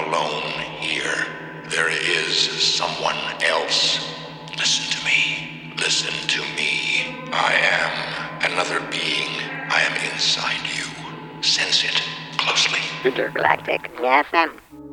alone here. There is someone else. Listen to me. Listen to me. I am another being. I am inside you. Sense it closely. Intergalactic FM.